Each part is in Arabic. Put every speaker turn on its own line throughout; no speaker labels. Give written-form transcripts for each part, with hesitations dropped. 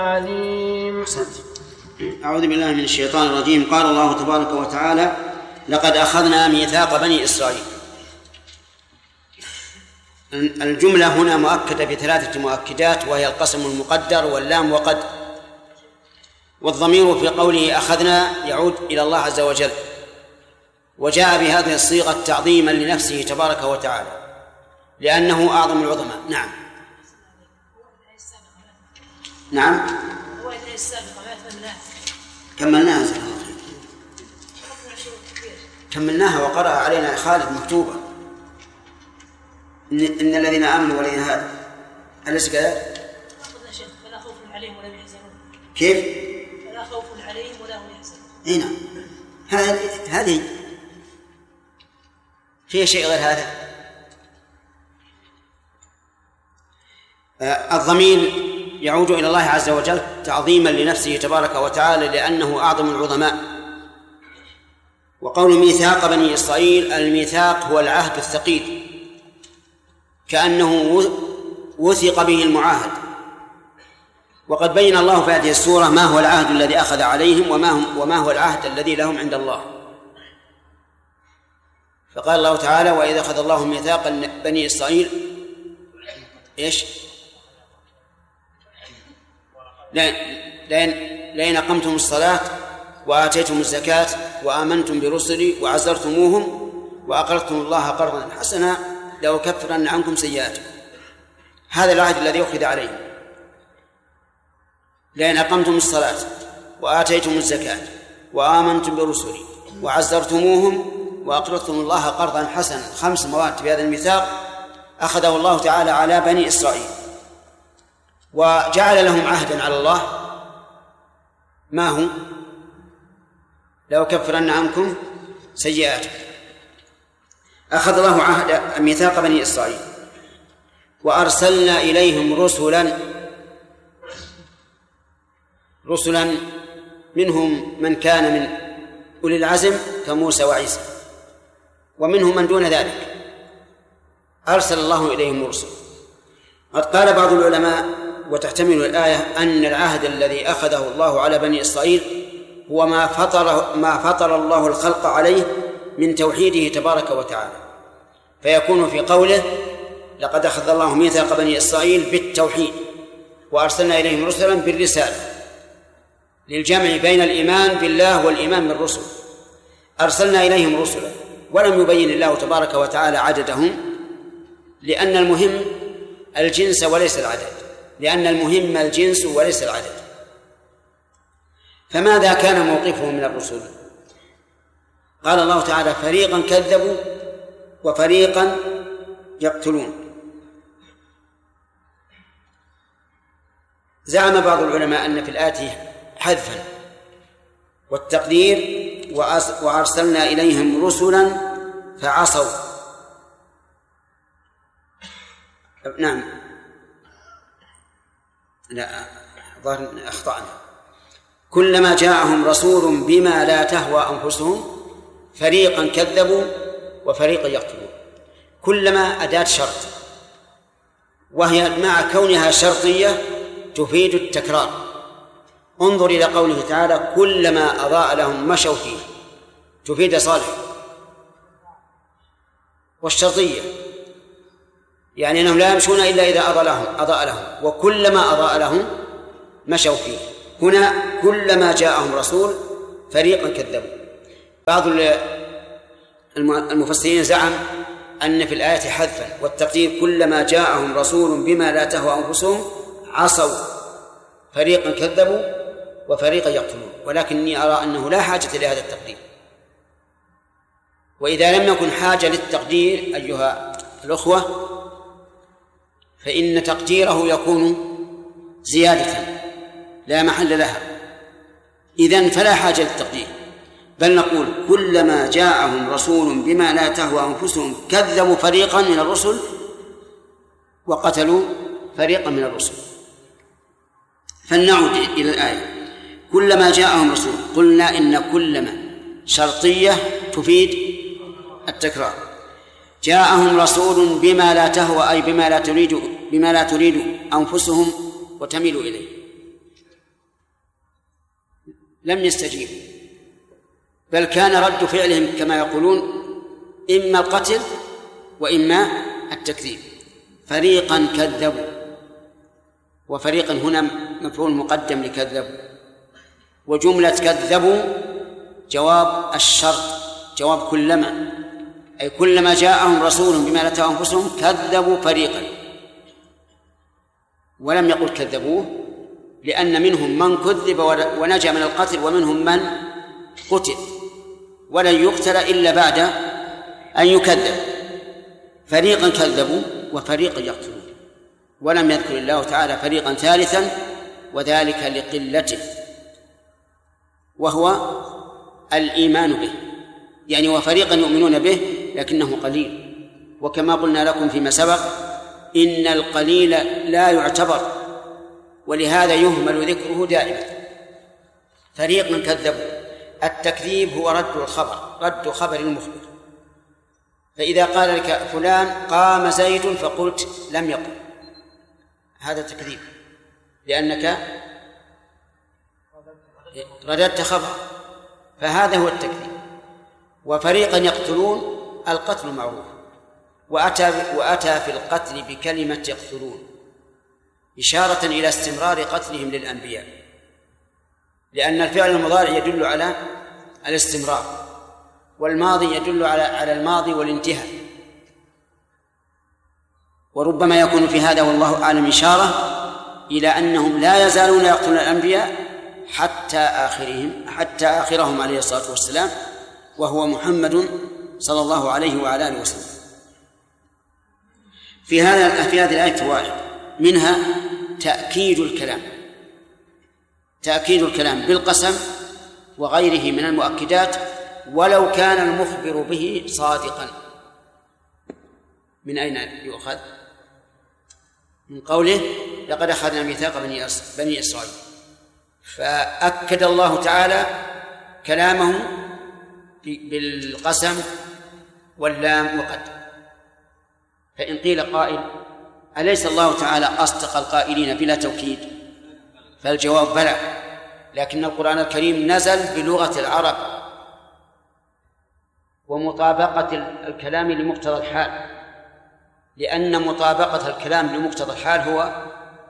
عليم.
أعوذ بالله من الشيطان الرجيم. قال الله تبارك وتعالى: لقد أخذنا ميثاق بني إسرائيل. الجملة هنا مؤكدة بثلاثة مؤكدات، وهي القسم المقدر واللام وقد. والضمير في قوله أخذنا يعود إلى الله عز وجل، وجاء بهذه الصيغة تعظيما لنفسه تبارك وتعالى لأنه أعظم العظماء. نعم كملناها وقرأ علينا خالد مكتوبة: إن الذين آمنوا والذين هادوا. أليس كذلك؟
فلا خوف عليهم ولا يحزنون.
كيف؟
فلا خوف عليهم ولا هم يحزنون.
هنا هذه فيها شيء غير هذا. الضمير يعود إلى الله عز وجل تعظيما لنفسه تبارك وتعالى لأنه أعظم العظماء. وقول ميثاق بني إسرائيل، الميثاق هو العهد الثقيل، كأنه وثق به المعاهد. وقد بين الله في هذه السورة ما هو العهد الذي أخذ عليهم وما هو العهد الذي لهم عند الله. فقال الله تعالى: وإذا أخذ الله ميثاق بني إسرائيل إيش؟ لئن أقمتم الصلاة وآتيتم الزكاة وآمنتم برسلي وعزرتموهم وأقرضتم الله قرضا حسنا لأكفرن عنكم سيئاتكم. هذا العهد الذي أخذ عليهم. لئن أقمتم الصلاة وآتيتم الزكاة وآمنتم برسلي وعزرتموهم وأقرضتم الله قرضا حسنا. 5 مواد في هذا الميثاق أخذه الله تعالى على بني إسرائيل، وجعل لهم عهدا على الله. ما هو؟ لأكفرن عنكم سيئاتكم. أخذ الله عهد ميثاق بني إسرائيل وأرسلنا إليهم رسلا منهم من كان من أولي العزم كموسى وعيسى، ومنهم من دون ذلك أرسل الله إليهم رسلا. قد قال بعض العلماء وتحتمل الآية أن العهد الذي أخذه الله على بني إسرائيل هو ما فطر الله الخلق عليه من توحيده تبارك وتعالى، فيكون في قوله: لقد أخذ الله ميثاق بني إسرائيل بالتوحيد وأرسلنا إليهم رسلا بالرسالة، للجمع بين الإيمان بالله والإيمان بالرسل. أرسلنا إليهم رسلا، ولم يبين الله تبارك وتعالى عددهم، لأن المهم الجنس وليس العدد، لأن المهم الجنس وليس العدد. فماذا كان موقفهم من الرسل؟ قال الله تعالى: فريقا كذبوا وفريقا يقتلون. زعم بعض العلماء أن في الآية حذفا، والتقدير: وأرسلنا إليهم رسلا فعصوا. نعم، لا، ظاهر أخطأنا. كلما جاءهم رسول بما لا تهوى أنفسهم فريقا كذبوا وفريقا يقتلون. كلما أداة شرط، وهي مع كونها شرطية تفيد التكرار. انظر إلى قوله تعالى: كلما أضاء لهم مشوا فيه، تفيد صالح. والشرطية يعني أنهم لا يمشون إلا إذا أضاء لهم، وكلما أضاء لهم مشوا فيه. هنا كلما جاءهم رسول فريقا كذبوا. بعض المفسرين زعم أن في الآية حذفا، والتقدير: كلما جاءهم رسول بما لا تهوى أنفسهم عصوا، فريقا كذبوا وفريقا يقتلون. ولكني أرى أنه لا حاجة لهذا التقدير. وإذا لم يكن حاجة للتقدير أيها الأخوة فإن تقديره يكون زيادة لا محل لها، إذن فلا حاجة للتقدير، بل نقول: كلما جاءهم رسول بما لا تهوى أنفسهم كذبوا فريقا من الرسل وقتلوا فريقا من الرسل. فلنعود إلى الآية: كلما جاءهم رسول. قلنا إن كلما شرطية تفيد التكرار. جاءهم رسول بما لا تهوى، أي بما لا تريد أنفسهم وتميل إليه. لم يستجيبوا، بل كان رد فعلهم كما يقولون إما القتل وإما التكذيب. فريقا كذبوا، وفريقا هنا مفعول مقدم لكذبوا، وجملة كذبوا جواب الشرط، جواب كلما، أي كلما جاءهم رسول بما لا تهوى أنفسهم كذبوا فريقا. ولم يقل كذبوه، لأن منهم من كذب ونجا من القتل، ومنهم من قتل ولن يقتل إلا بعد أن يكذب. فريقا كذبوا وفريقا يقتلون، ولم يذكر الله تعالى فريقا ثالثا، وذلك لقلته، وهو الإيمان به، يعني وفريقا يؤمنون به لكنه قليل. وكما قلنا لكم فيما سبق إن القليل لا يعتبر، ولهذا يهمل ذكره دائما. فريقا كذبوا، التكذيب هو رد الخبر، رد خبر المخبر. فإذا قال لك فلان قام زيد فقلت لم يقم، هذا تكذيب، لأنك رددت خبر، فهذا هو التكذيب. وفريقا يقتلون، القتل معروف، وأتى في القتل بكلمة يقتلون إشارة إلى استمرار قتلهم للأنبياء، لأن الفعل المضارع يدل على الاستمرار، والماضي يدل على الماضي والانتهاء. وربما يكون في هذا والله أعلم إشارة إلى أنهم لا يزالون يقتلون الأنبياء حتى آخرهم عليه الصلاة والسلام، وهو محمد صلى الله عليه وعلى آله وسلم. في هذه الآية فوائد، منها تأكيد الكلام بالقسم وغيره من المؤكدات ولو كان المخبر به صادقا. من أين يؤخذ؟ من قوله لقد أخذنا ميثاق بني إسرائيل، فأكد الله تعالى كلامه بالقسم واللام وقد. فإن قيل قائل أليس الله تعالى أصدق القائلين بلا توكيد؟ فالجواب بلى، لكن القرآن الكريم نزل بلغة العرب ومطابقة الكلام لمقتضى الحال، لأن مطابقة الكلام لمقتضى الحال هو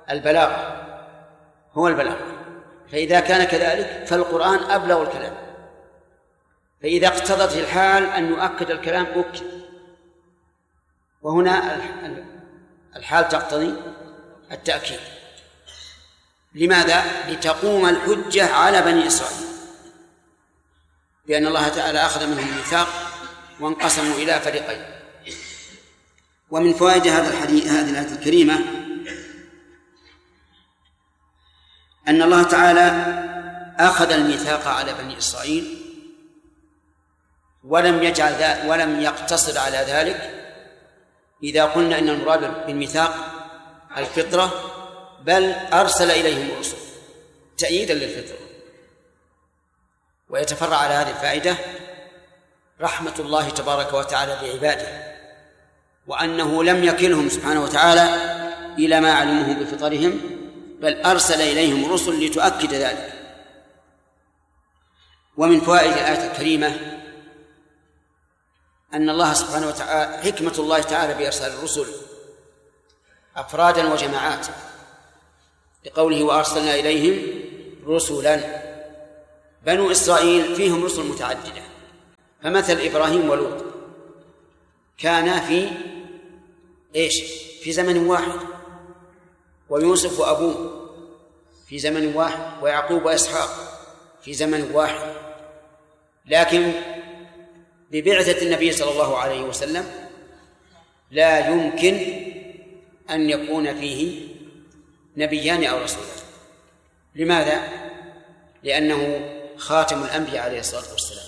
البلاغة. فإذا كان كذلك فالقرآن أبلغ الكلام، فإذا اقتضت الحال أن يؤكد الكلام أكد، وهنا الحال تقتضي التأكيد. لماذا؟ لتقوم الحجة على بني إسرائيل، بأن الله تعالى أخذ منهم الميثاق وانقسموا إلى فريقين. ومن فوائد هذه الآية الكريمة أن الله تعالى أخذ الميثاق على بني إسرائيل ولم يقتصر على ذلك إذا قلنا إن المراد بالميثاق الفطرة، بل أرسل إليهم الرسل تأييدا للفطرة. ويتفرع على هذه الفائدة رحمة الله تبارك وتعالى بعباده، وأنه لم يكلهم سبحانه وتعالى إلى ما علموه بفطرهم، بل أرسل إليهم الرسل لتؤكد ذلك. ومن فوائد الآية الكريمة أن الله سبحانه وتعالى حكمة الله تعالى بإرسال الرسل أفرادا وجماعات، لقوله وأرسلنا إليهم رسلا. بنو إسرائيل فيهم رسل متعددة، فمثل إبراهيم ولوط كانا في زمن واحد، ويوسف وأبوه في زمن واحد، ويعقوب وإسحاق في زمن واحد. لكن ببعثة النبي صلى الله عليه وسلم لا يمكن أن يكون فيه نبيان أو رسولان. لماذا؟ لأنه خاتم الأنبياء عليه الصلاة والسلام.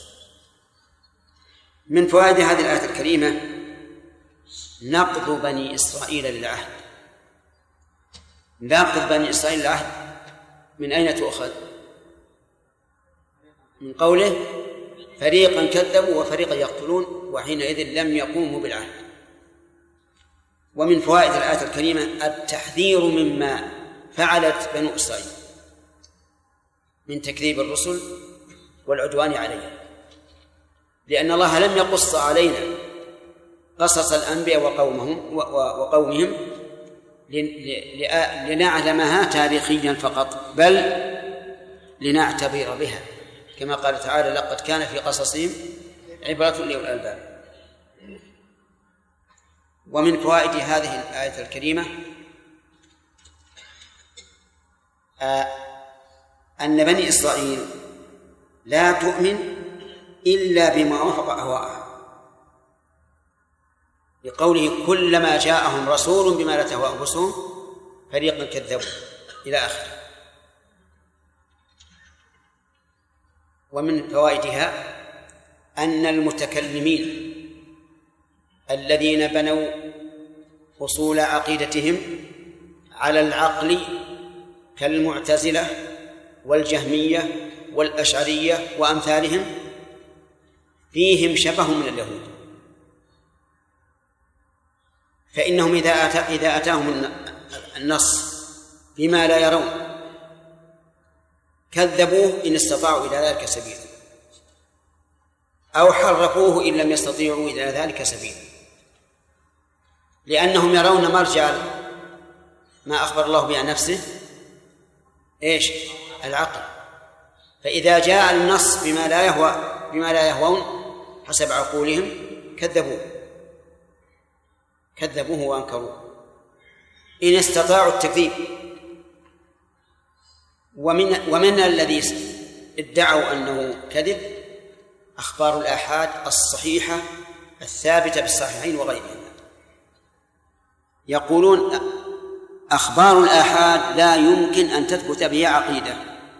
من فوائد هذه الآية الكريمة نقض بني إسرائيل للعهد. نقض بني إسرائيل للعهد من أين تؤخذ؟ من قوله فريقا كذبوا وفريقا يقتلون وحينئذ لم يقوموا بالعهد. ومن فوائد الآية الكريمة التحذير مما فعلت بنو إسرائيل، من تكذيب الرسل والعدوان عليهم، لأن الله لم يقص علينا قصص الأنبياء وقومهم لنعلمها تاريخيا فقط، بل لنعتبر بها، كما قال تعالى: لقد كان في قصصهم عبرة لأولي الألباب. ومن فوائد هذه الآية الكريمة أن بني إسرائيل لا تؤمن إلا بما وافق أهواءها، بقوله: كلما جاءهم رسول بما لا تهوى أنفسهم فريقا كذبوا، إلى آخره. ومن فوائدها أن المتكلمين الذين بنوا أصول عقيدتهم على العقل كالمعتزلة والجهمية والأشعرية وأمثالهم فيهم شبه من اليهود، فإنهم إذا أتاهم النص بما لا يرون كذبوه إن استطاعوا إلى ذلك سبيلا، أو حرفوه إن لم يستطيعوا إلى ذلك سبيلا، لأنهم يرون مرجع ما أخبر الله به عن نفسه إيش؟ العقل. فإذا جاء النص بما لا يهوون حسب عقولهم كذبوه وأنكروه إن استطاعوا التكذيب. ومن الذي ادعوا أنه كذب أخبار الآحاد الصحيحة الثابتة بالصحيحين وغيرهما. يقولون أخبار الآحاد لا يمكن أن تثبت بها عقيدة،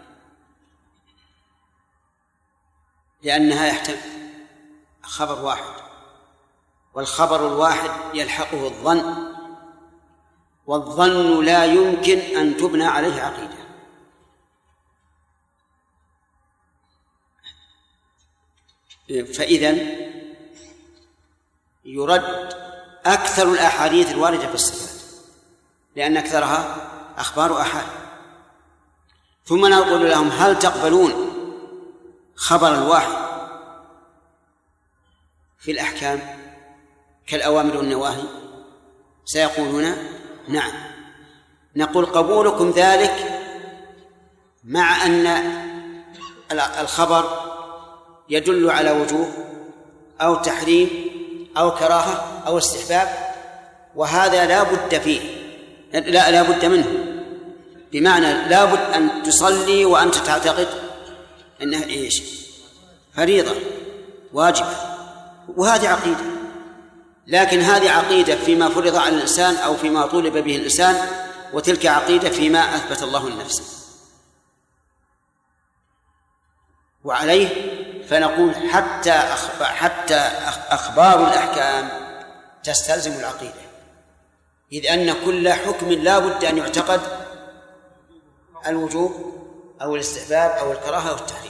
لأنها يحتمل خبر واحد، والخبر الواحد يلحقه الظن، والظن لا يمكن أن تبنى عليه عقيدة. فإذن يرد أكثر الأحاديث الواردة في الصفات، لأن أكثرها أخبار أحاد. ثم نقول لهم: هل تقبلون خبر الواحد في الأحكام كالأوامر والنواهي؟ سيقولون: نعم. نقول: قبولكم ذلك مع أن الخبر يدل على وجوب أو تحريم أو كراهة أو استحباب، وهذا لا بد فيه، لا بد منه، بمعنى لا بد أن تصلي وأنت تعتقد أنها إيش؟ فريضة واجبة، وهذه عقيدة. لكن هذه عقيدة فيما فرض على الإنسان أو فيما طولب به الإنسان، وتلك عقيدة فيما أثبت الله لنفسه. وعليه فنقول حتى أخبار الأحكام تستلزم العقيدة، إذ أن كل حكم لا بد أن يعتقد الوجوب أو الاستحباب أو الكراهة أو التحريم.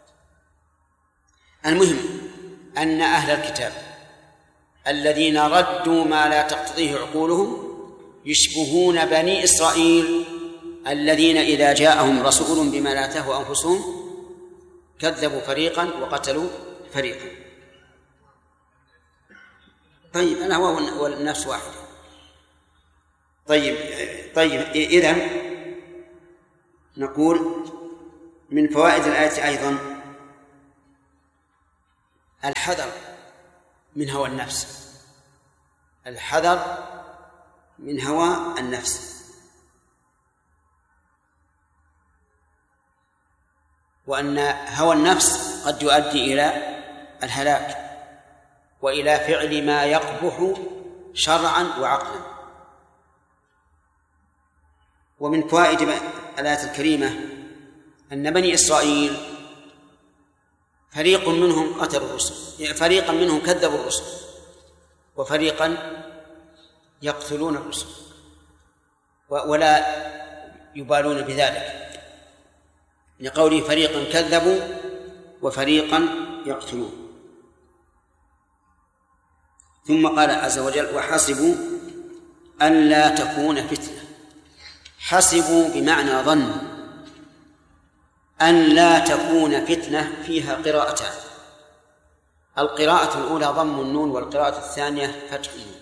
المهم أن أهل الكتاب الذين ردوا ما لا تقتضيه عقولهم يشبهون بني إسرائيل الذين إذا جاءهم رسول بما لا تهوى أنفسهم كذبوا فريقا وقتلوا فريقا. طيب الهوى والنفس واحدة. طيب إذن نقول من فوائد الآية أيضا الحذر من هوى النفس، الحذر من هوى النفس، وأن هوى النفس قد يؤدي إلى الهلاك وإلى فعل ما يقبح شرعا وعقلا. ومن فوائد الآية الكريمة أن بني إسرائيل فريق منهم قتلوا الرسل، فريقا منهم كذبوا الرسل، وفريقا يقتلون الرسل ولا يبالون بذلك، لقوله فريقا كذبوا وفريقا يقتلون. ثم قال عز وجل: وحسبوا أن لا تكون فتنة. حسبوا بمعنى ظن، أن لا تكون فتنة فيها قراءتان. القراءة الأولى ضم النون، والقراءة الثانية فتح النون.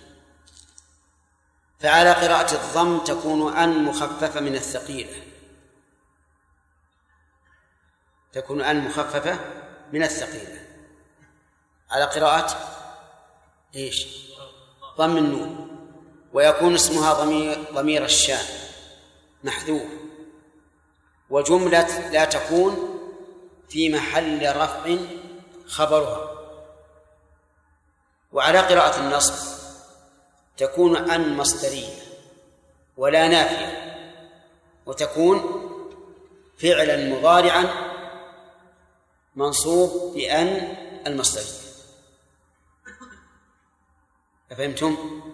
فعلى قراءة الضم تكون أن مخففة من الثقيلة، تكون أن مخففة من الثقيلة على قراءة إيش؟ ضم النون، ويكون اسمها ضمير الشان محذوف، وجملة لا تكون في محل رفع خبرها. وعلى قراءة النصب تكون أن مصدرية ولا نافية، وتكون فعلا مضارعا منصوب بأن المصدرية. أفهمتم؟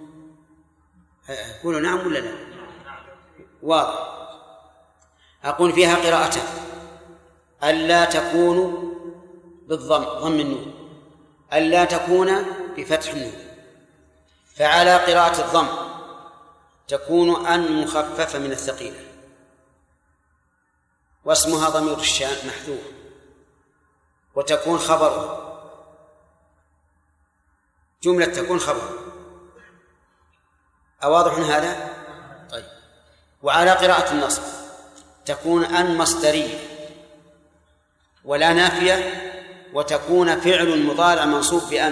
قولوا نعم ولا لا؟ واضح. أقول فيها قراءة ألا تكون ضم النون، ألا تكون بفتح النون. فعلى قراءة الضم تكون أن مخففة من الثقيلة، واسمها ضمير الشان محذوف، وتكون خبرها، جملة تكون خبرها. أواضح هذا؟ طيب. وعلى قراءة النصب تكون أن مصدرية ولا نافية، وتكون فعل مضارع منصوب بأن.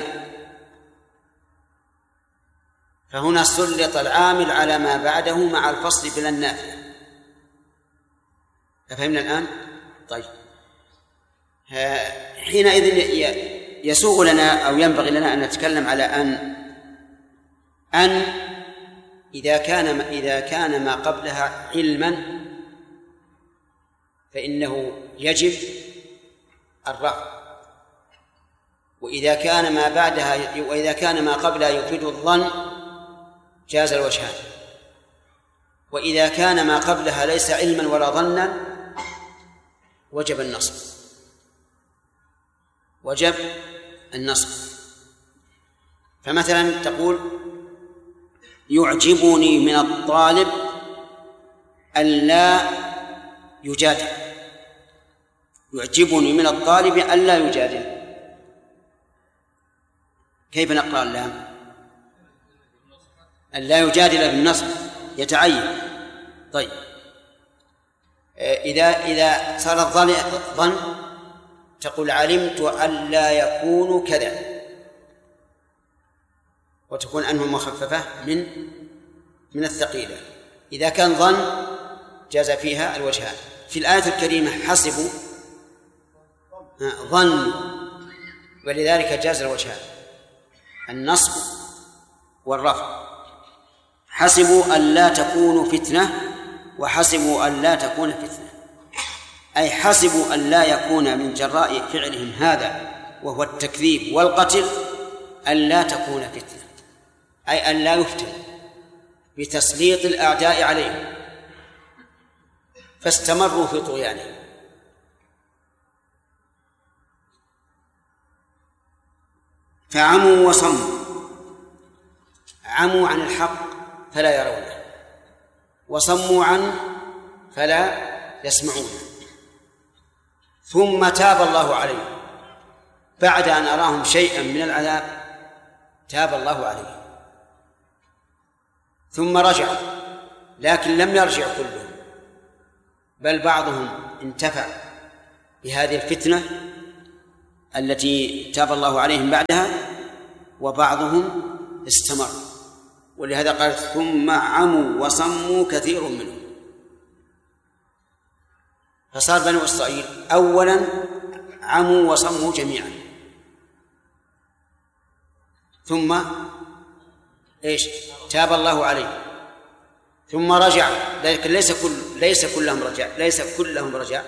فهنا سلط العامل على ما بعده مع الفصل بلا النافية. أفهمنا الآن؟ طيب. حينئذ يسوغ لنا أو ينبغي لنا أن نتكلم على أن إذا كان ما قبلها علما فإنه يجب الرفع، وإذا كان ما قبلها يفيد الظن جاز الوجهان، وإذا كان ما قبلها ليس علما ولا ظنا وجب النصب. فمثلا تقول يعجبني من الطالب ألا يجادل، يعجبني من الطالب ألا يجادل. كيف نقرأ اللام؟ ألا يجادل بالنصب يتعين. طيب، إذا صار الظن تقول علمت ألا يكون كذا، وتكون أنه مخففة من الثقيلة. إذا كان ظن جاز فيها الوجهان. في الآية الكريمة حسبوا ظن، ولذلك جاز الوجهان النصب والرفع. حسبوا ألا تكون فتنة، وحسبوا ألا تكون فتنة، أي حسبوا ألا يكون من جراء فعلهم هذا وهو التكذيب والقتل ألا تكون فتنة، أي ألا يفتن بتسليط الأعداء عليهم، فاستمروا في طغيانهم. فعموا وصموا، عموا عن الحق فلا يرونه، وصموا عنه فلا يسمعونه. ثم تاب الله عليهم بعد أن أراهم شيئا من العذاب، تاب الله عليهم ثم رجعوا، لكن لم يرجع كلهم، بل بعضهم انتفع بهذه الفتنة التي تاب الله عليهم بعدها، وبعضهم استمر. ولهذا قال ثم عموا وصموا كثير منهم. فصار بنو إسرائيل أولا عموا وصموا جميعا، ثم إيش؟ تاب الله عليهم، ثم رجعوا، لكن ليس كلهم رجع،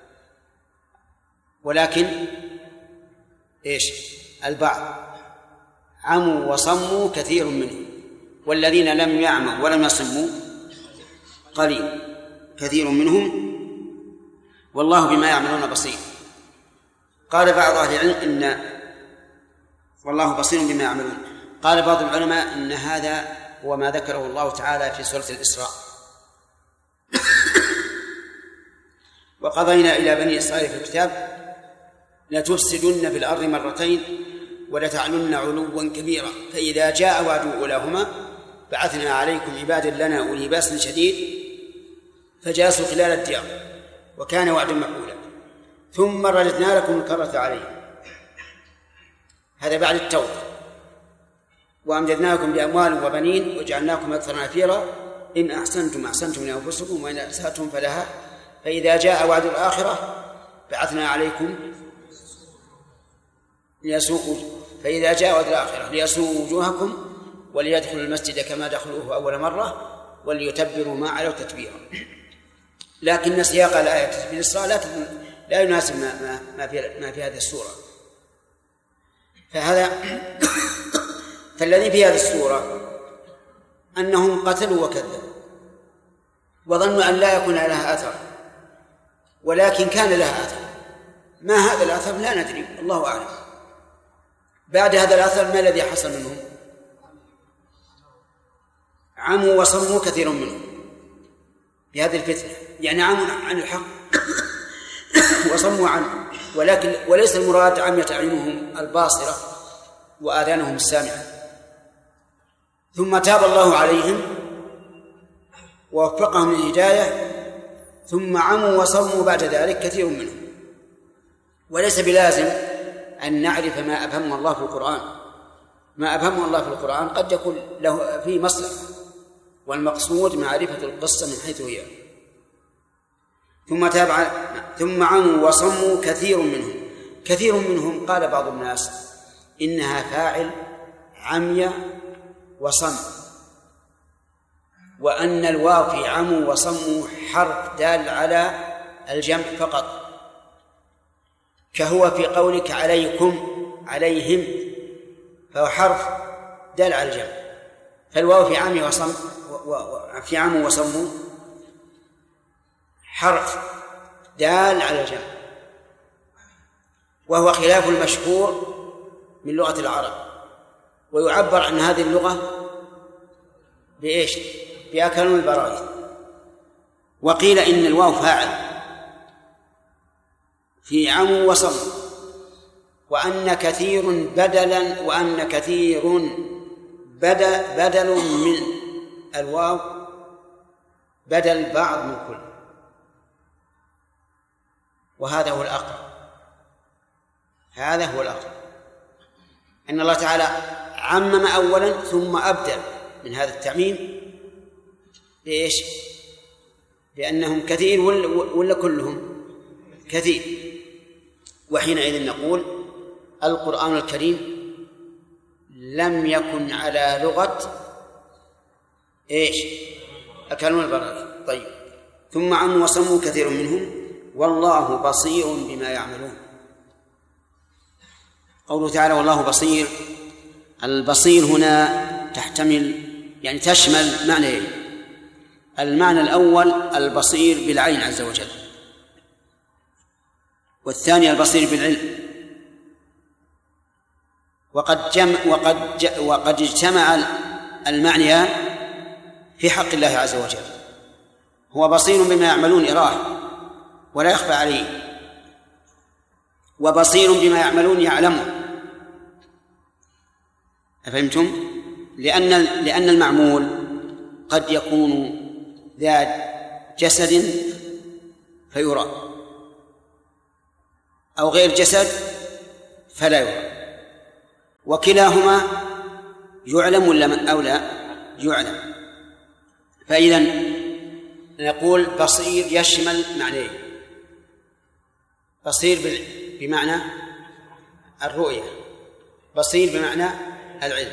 ولكن إيش؟ البعض. عموا وصموا كثير منهم، والذين لم يعموا ولم يصموا قليل، كثير منهم، والله بما يعملون بصير. قال بعض أهل العلم والله بصير بما يعملون. قال بعض العلماء إن هذا هو ما ذكره الله تعالى في سورة الإسراء. وقضينا إلى بني إسرائيل في الكتاب لتفسدن في الأرض مرتين ولتعلن علوا كبيرا فإذا جاء وعد أولاهما بعثنا عليكم عبادا لنا أولي بأس شديد فجاسوا خلال الديار وكان وعدا مفعولا ثم رددنا لكم الكرة عليهم. هذا بعد التوبة. وأمددناكم بأموال وبنين وجعلناكم أكثر نفيرا إن أحسنتم أحسنتم لأنفسكم وإن أسأتم فلها فإذا جاء وعد الآخرة بعثنا عليكم فإذا جاء وعد الآخرة ليسوءوا وجوهكم وليدخلوا المسجد كما دخلوه أول مرة وليتبروا ما علوا تتبيرا. لكن سياق الآية تتبير الصلاة لا يناسب ما في هذه السورة. فالذي في هذه السورة أنهم قتلوا وكذبوا وظنوا أن لا يكون لها أثر ولكن كان لها أثر. ما هذا الأثر لا ندري الله أعلم. بعد هذا الأثر ما الذي حصل منهم؟ عموا وصموا كثير منهم بهذه الفتنة يعني عموا عن الحق وصموا عنه وليس المراد عميت أعينهم الباصرة وآذانهم السامعة. ثم تاب الله عليهم ووفقهم للهداية ثم عموا وصموا بعد ذلك كثير منهم. وليس بلازم أن نعرف ما أفهمه الله في القرآن. ما أفهمه الله في القرآن قد يكون له فيه مصلحة والمقصود معرفة القصة من حيث هي. ثم عموا وصموا كثير منهم قال بعض الناس إنها فاعل عمي وصم وأن الواو في عموا وصموا حرف دال على الجمع فقط كهو في قولك عليكم عليهم فهو حرف دال على الجمع. فالواو في عمي وصم في عموا وصموا حرف دال على الجمع وهو خلاف المشهور من لغة العرب. ويعبر عن هذه اللغة بإيش؟ بأكلون البراء. وقيل إن الواو فاعل في عموا وصموا وأن كثير بدل من الواو بدل بعض من كل. وهذا هو الأقرب. أن الله تعالى عمم أولا ثم أبدل من هذا التعميم بإيش؟ بأنهم كثير ولا كلهم كثير. وحينئذ نقول القرآن الكريم لم يكن على لغة إيش؟ أكلون البراء. طيب ثم عموا وصموا كثير منهم والله بصير بما يعملون. قوله تعالى والله بصير. البصير هنا تشمل معنيين. المعنى الأول البصير بالعين عز وجل والثاني البصير بالعلم. وقد اجتمع المعنيان في حق الله عز وجل. هو بصير بما يعملون يراه ولا يخفى عليه وبصير بما يعملون يعلمه. أفهمتم؟ لأن المعمول قد يكون ذات جسد فيرى أو غير جسد فلا يرى وكلاهما يعلم ولا أو لا يعلم. فإذا نقول بصير يشمل معنيين. بصير بمعنى الرؤية بصير بمعنى العلم.